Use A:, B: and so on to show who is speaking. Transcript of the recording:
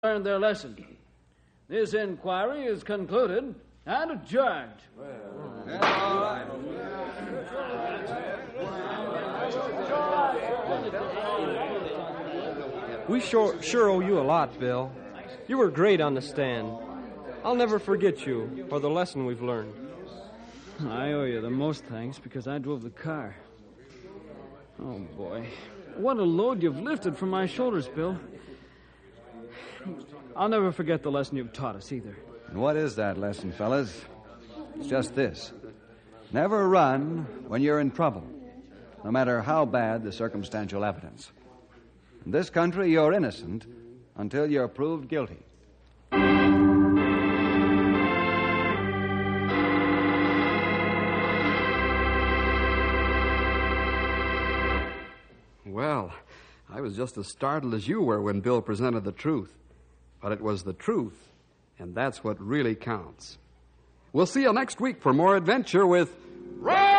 A: learned their lesson. This inquiry is concluded and adjourned.
B: We sure owe you a lot, Bill. You were great on the stand. I'll never forget you or the lesson we've learned.
A: I owe you the most thanks because I drove the car. Oh, boy. What a load you've lifted from my shoulders, Bill. I'll never forget the lesson you've taught us, either.
C: And what is that lesson, fellas? It's just this. Never run when you're in trouble, no matter how bad the circumstantial evidence. In this country, you're innocent until you're proved guilty.
D: Well, I was just as startled as you were when Bill presented the truth. But it was the truth, and that's what really counts. We'll see you next week for more adventure with...